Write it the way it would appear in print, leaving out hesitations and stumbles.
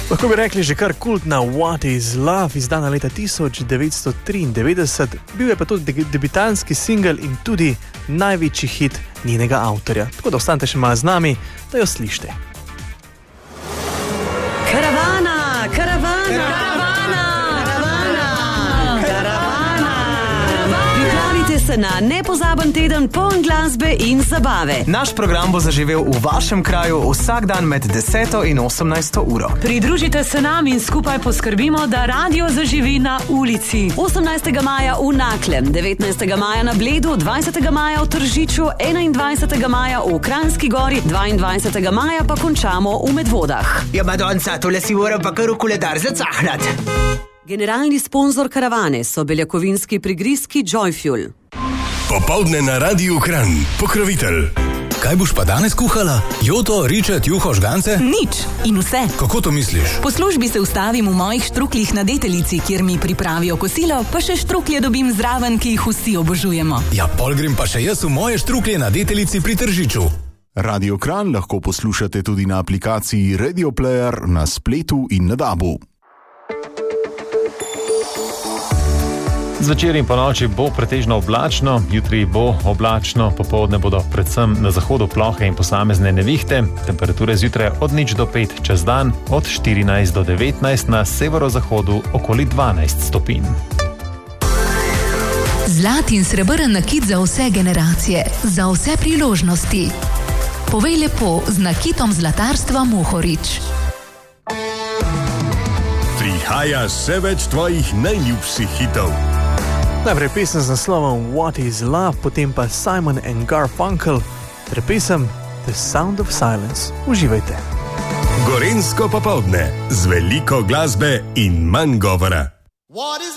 Lahko bi rekli že kar kultna What is Love, izdana leta 1993, bil je pa tudi debitanski singel in tudi največji hit njenega avtorja. Tako da ostanite še malo z nami, da jo slišite. Karavana, karavana, karavana, karavana. Pripravite se na nepozaben teden poln glasbe in zabave. Naš program bo zaživel v vašem kraju vsak dan med 10 in 18 uro. Pridružite se nam in skupaj poskrbimo, da radio zaživi na ulici. 18. maja v Naklem, 19. maja na Bledu, 20. maja v Tržiču, 21. maja v Kranjski Gori, 22. maja pa končamo v Medvodah. Ja, Madonca, tole si moram pa kar v koledar zacahnat. Generalni sponzor karavane so beljakovinski prigrizki Joyfuel. Popoldne na Radiu Kranj, pokrovitelj. Kaj boš pa danes kuhala? Joto, ričet, juho, žgance? Nič in vse. Kako to misliš? Po službi se ustavim v mojih štruklih na Deteljici, kjer mi pripravijo kosilo, pa še štruklje dobim zraven, ki jih vsi obožujemo. Ja, pol grem pa še jaz v moje štruklje na Deteljici pri Tržiču. Radio Kranj lahko poslušate tudi na aplikaciji Radio Player, na spletu in na DAB-u. Zvečer in ponoči bo pretežno oblačno, jutri bo oblačno, popoldne bodo predvsem na zahodu plohe in posamezne nevihte, temperature zjutraj od 0 do 5, čez dan od 14 do 19, na severozahodu okoli 12 stopinj. Zlat in srebrn nakit za vse generacije, za vse priložnosti. Povej lepo z nakitom zlatarstva Mohorič. Prihaja še več tvojih najljubših hitov. Najprej pesem z naslovom What is Love, potem pa Simon and Garfunkel ter pesem The Sound of Silence. Uživajte. Gorenjsko popoldne z veliko glasbe in manj govora. What is